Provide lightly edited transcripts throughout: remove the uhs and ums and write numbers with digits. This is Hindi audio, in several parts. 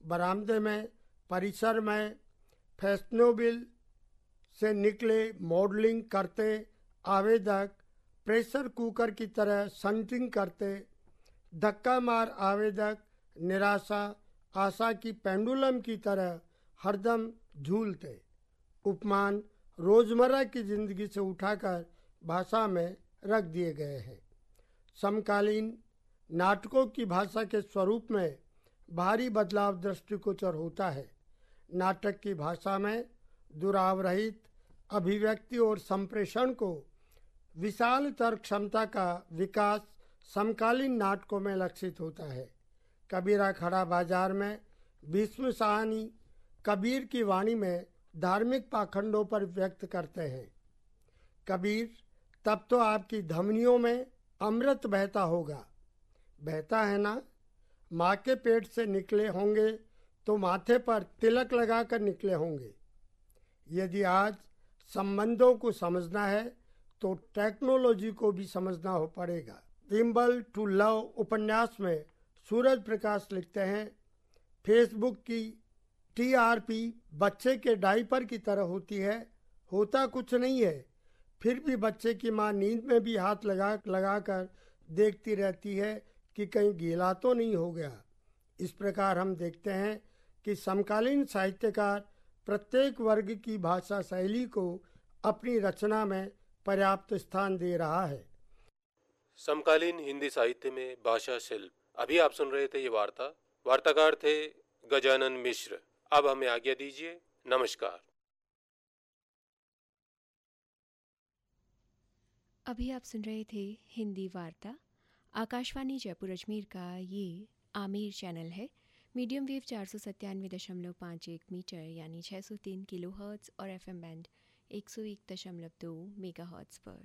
बरामदे में, परिसर में फैशनेबल से निकले मॉडलिंग करते आवेदक प्रेशर कुकर की तरह संटिंग करते, धक्का मार आवेदक निराशा आशा की पेंडुलम की तरह हरदम झूलते। उपमान रोजमर्रा की जिंदगी से उठाकर भाषा में रख दिए गए हैं। समकालीन नाटकों की भाषा के स्वरूप में भारी बदलाव दृष्टिगोचर होता है। नाटक की भाषा में दुराव रहित अभिव्यक्ति और संप्रेषण को विशालतर क्षमता का विकास समकालीन नाटकों में लक्षित होता है। कबीरा खड़ा बाजार में भीष्म साहनी कबीर की वाणी में धार्मिक पाखंडों पर व्यक्त करते हैं। कबीर, तब तो आपकी धमनियों में अमृत बहता होगा। बहता है ना? माँ के पेट से निकले होंगे तो माथे पर तिलक लगाकर निकले होंगे। यदि आज संबंधों को समझना है तो टेक्नोलॉजी को भी समझना हो पड़ेगा। विम्बल टू लव उपन्यास में सूरज प्रकाश लिखते हैं, फेसबुक की टीआरपी बच्चे के डायपर की तरह होती है। होता कुछ नहीं है, फिर भी बच्चे की माँ नींद में भी हाथ लगा कर देखती रहती है कि कहीं गीला तो नहीं हो गया। इस प्रकार हम देखते हैं कि समकालीन साहित्यकार प्रत्येक वर्ग की भाषा शैली को अपनी रचना में पर्याप्त स्थान दे रहा है। समकालीन हिंदी साहित्य में भाषा शिल्प। अभी आप सुन रहे थे ये वार्ता। वार्ताकार थे गजानन मिश्र। अब हमें आज्ञा दीजिए। नमस्कार। अभी आप सुन रहे थे हिंदी वार्ता। आकाशवाणी जयपुर अजमेर का ये आमिर चैनल है। मीडियम वेव 497.51 मीटर यानी 603 किलोहर्ट्ज़ और एफएम बैंड 101.2 मेगाहर्ट्ज़ पर।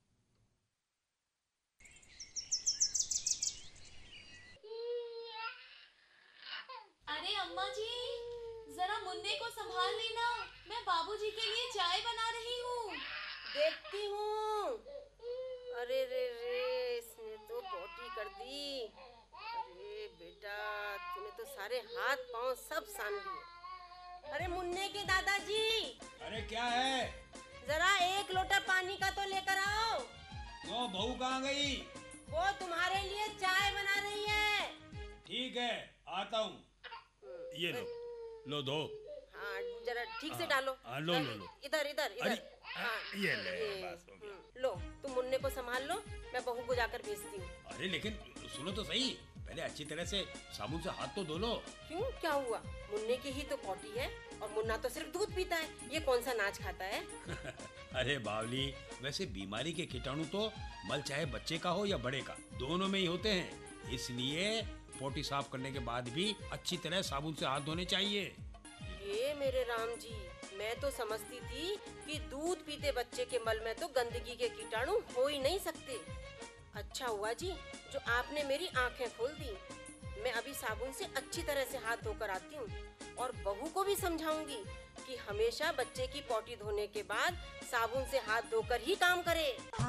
अरे अम्मा जी, जरा मुन्ने को संभाल लेना, मैं बाबूजी के लिए चाय बना रही हूँ। देखती हूँ। अरे रे रे, इसने तो पोटी कर दी। अरे बेटा, तूने तो सारे हाथ पांव सब सान लिए। अरे मुन्ने के दादाजी। अरे क्या है? जरा एक लोटा पानी का तो लेकर आओ। वो बहू कहाँ गई? वो तुम्हारे लिए चाय बना रही है। ठीक है, आता हूँ। ये लो दो। हाँ, जरा ठीक से डालो। लो। इधर इधर इधर। हाँ, ये ले, बस हो गया। लो, तुम मुन्ने को संभाल लो, मैं बहू को जाकर भेजती हूँ। अरे लेकिन सुनो तो सही, पहले अच्छी तरह से साबुन से हाथ तो धो लो। क्यों, क्या हुआ? मुन्ने की ही तो पोटी है और मुन्ना तो सिर्फ दूध पीता है। ये कौन सा नाच खाता है? अरे बावली, वैसे बीमारी के कीटाणु तो मल चाहे बच्चे का हो या बड़े का, दोनों में ही होते हैं। इसलिए पोटी साफ करने के बाद भी अच्छी तरह साबुन से हाथ धोने चाहिए। ये मेरे राम जी, मैं तो समझती थी कि दूध पीते बच्चे के मल में तो गंदगी के कीटाणु हो ही नहीं सकते। अच्छा हुआ जी जो आपने मेरी आंखें खोल दी। मैं अभी साबुन से अच्छी तरह से हाथ धोकर आती हूँ और बहू को भी समझाऊंगी कि हमेशा बच्चे की पोटी धोने के बाद साबुन से हाथ धोकर ही काम करे।